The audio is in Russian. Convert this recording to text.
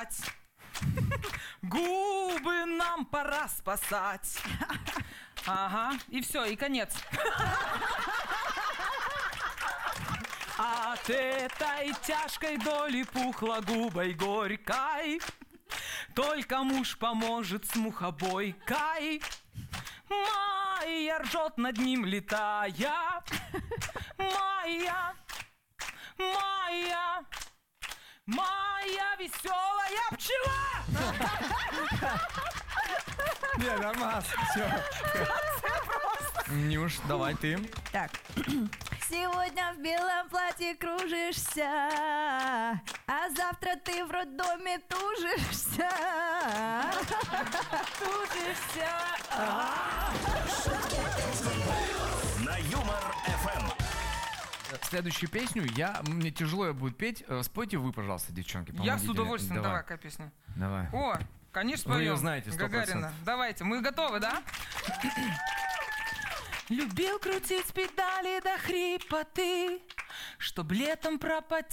спасать. Губы нам пора спасать. Ага, и все, и конец. От этой тяжкой доли пухлогубой горькой только муж поможет с мухобойкой. Майя ржет над ним летая. Майя, Майя, моя веселая пчела! Не, нормально, все. Нюш, давай ты. Так. Сегодня в белом платье кружишься, а завтра ты в роддоме тужишься. Тужишься. На Юмор ФМ. Следующую песню мне тяжело будет петь. Спойте вы, пожалуйста, девчонки. Я с удовольствием. Давай, какая песня? Давай. О, конечно, Вы поем. ее знаете, 100%. Гагарина. Давайте, мы готовы, да? Любил крутить педали до хрипоты, чтоб летом пропотеть